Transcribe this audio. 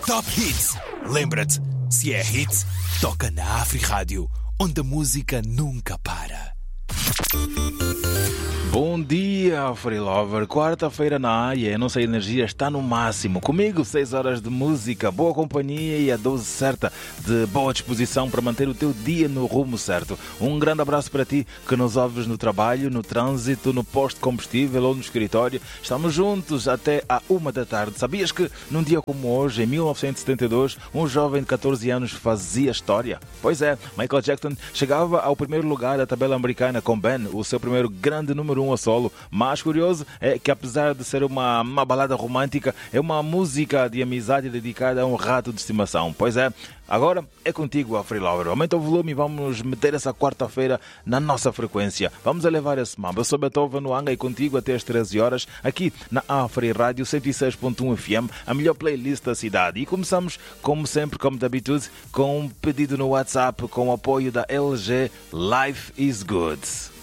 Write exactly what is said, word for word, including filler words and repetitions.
Top Hits. Lembra-te, se é hit, toca na Afri Rádio, onde a música nunca para. Bom dia, Free Lover. Quarta-feira na área, a nossa energia está no máximo. Comigo, seis horas de música, boa companhia e a dose certa de boa disposição para manter o teu dia no rumo certo. Um grande abraço para ti que nos ouves no trabalho, no trânsito, no posto de combustível ou no escritório. Estamos juntos até à uma da tarde. Sabias que num dia como hoje, em mil novecentos e setenta e dois, um jovem de catorze anos fazia história? Pois é, Michael Jackson chegava ao primeiro lugar da tabela americana com Ben, o seu primeiro grande número um a solo. Mas curioso é que, apesar de ser uma, uma balada romântica, é uma música de amizade dedicada a um rato de estimação. Pois é, agora é contigo, a Free Lover. Aumenta o volume e vamos meter essa quarta-feira na nossa frequência. Vamos elevar esse mambo. Eu sou Beethoven no Anga e contigo até às treze horas, aqui na Afri Rádio cento e seis ponto um F M, a melhor playlist da cidade. E começamos, como sempre, como de habitude, com um pedido no WhatsApp com o apoio da L G Life is Good.